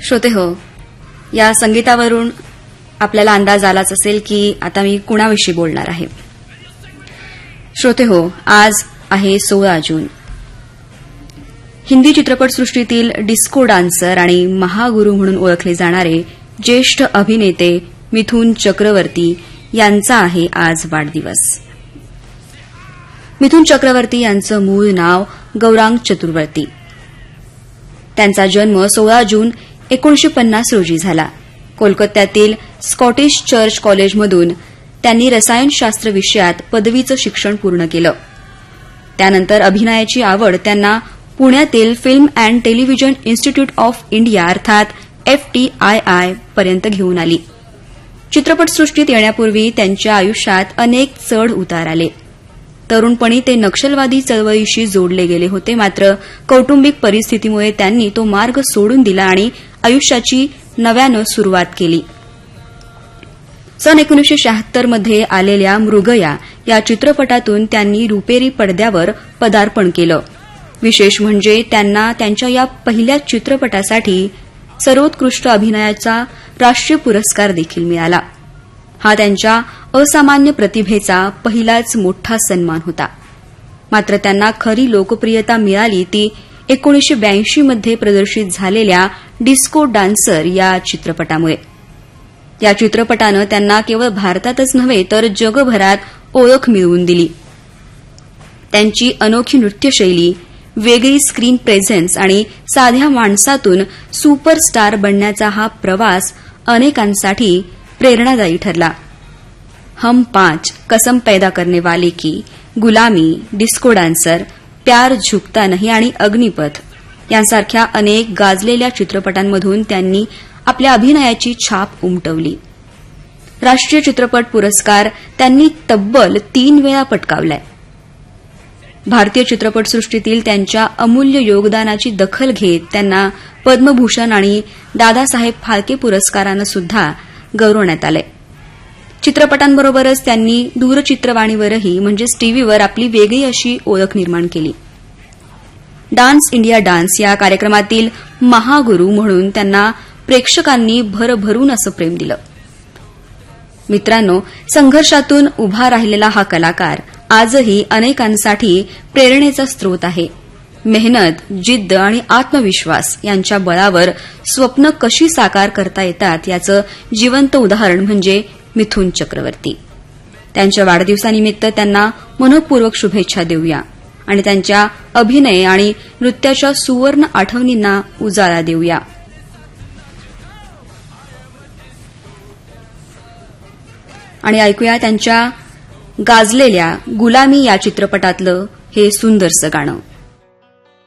श्रोते हो, या संगीतावरून आपल्याला अंदाज आलाच असेल की आता मी कुणाविषयी बोलणार आहे. श्रोते हो, आज आहे 16 जून. हिंदी चित्रपटसृष्टीतील डिस्को डान्सर आणि महागुरू म्हणून ओळखले जाणारे ज्येष्ठ अभिनेते मिथुन चक्रवर्ती यांचा आहे आज वाढदिवस. मिथुन चक्रवर्ती यांचं मूळ नाव गौरांग चतुर्वर्ती. त्यांचा जन्म 16 जून 1950 रोजी झाला. कोलकात्यातील स्कॉटिश चर्च कॉलेजमधून त्यांनी रसायनशास्त्र विषयात पदवीचं शिक्षण पूर्ण केलं. त्यानंतर अभिनयाची आवड त्यांना पुण्यातील film and television institute of India अर्थात FTII पर्यंत घेऊन आली. चित्रपटसृष्टीत येण्यापूर्वी त्यांच्या आयुष्यात अनेक चढ उतार आले. तरुणपणी ते नक्षलवादी चळवळीशी जोडले गेले होते, मात्र कौटुंबिक परिस्थितीमुळे त्यांनी तो मार्ग सोडून दिला आणि आयुष्याची नव्यानं सुरुवात केली. सन 1976 मध्ये आलेल्या मृगया या चित्रपटातून त्यांनी रुपेरी पडद्यावर पदार्पण केलं. विशेष म्हणजे त्यांना त्यांच्या या पहिल्या चित्रपटासाठी सर्वोत्कृष्ट अभिनयाचा राष्ट्रीय पुरस्कार देखील मिळाला. हा त्यांच्या असामान्य प्रतिभेचा पहिलाच मोठा सन्मान होता. मात्र त्यांना खरी लोकप्रियता मिळाली ती 1982 मध्ये प्रदर्शित झालेल्या डिस्को डान्सर या चित्रपटामुळे. या चित्रपटानं त्यांना केवळ भारतातच नव्हे तर जगभरात ओळख मिळवून दिली. त्यांची अनोखी नृत्यशैली, वेगळी स्क्रीन प्रेझेन्स आणि साध्या माणसातून सुपरस्टार बनण्याचा हा प्रवास अनेकांसाठी प्रेरणादायी ठरला. हम 5, कसम पैदा करने वाले की, गुलामी, डिस्को डान्सर, प्यार झुकता नहीं आणि अग्निपथ यांसारख्या अनेक गाजलेल्या चित्रपटांमधून त्यांनी आपल्या अभिनयाची छाप उमटवली. राष्ट्रीय चित्रपट पुरस्कार त्यांनी तब्बल 3 वेळा पटकावलाय. भारतीय चित्रपटसृष्टीतील त्यांच्या अमूल्य योगदानाची दखल घेत त्यांना पद्मभूषण आणि दादासाहेब फाळके पुरस्कारानं सुद्धा गौरवण्यात आलंय. चित्रपटांबरोबरच त्यांनी दूरचित्रवाणीवरही म्हणजेच टीव्हीवर आपली वेगळी अशी ओळख निर्माण केली. डान्स इंडिया डान्स या कार्यक्रमातील महागुरू म्हणून त्यांना प्रेक्षकांनी भरभरून असं प्रेम दिलं. मित्रांनो, संघर्षातून उभा राहिलेला हा कलाकार आजही अनेकांसाठी प्रेरणेचा स्रोत आहे. मेहनत, जिद्द आणि आत्मविश्वास यांच्या बळावर स्वप्न कशी साकार करता येतात याचं जिवंत उदाहरण म्हणजे मिथुन चक्रवर्ती. त्यांच्या वाढदिवसानिमित्त त्यांना मनःपूर्वक शुभेच्छा देऊया आणि त्यांच्या अभिनय आणि नृत्याच्या सुवर्ण आठवणींना उजाळा देऊया. आणि ऐकूया त्यांच्या गाजलेल्या गुलामी या चित्रपटातलं हे सुंदरसं गाणं.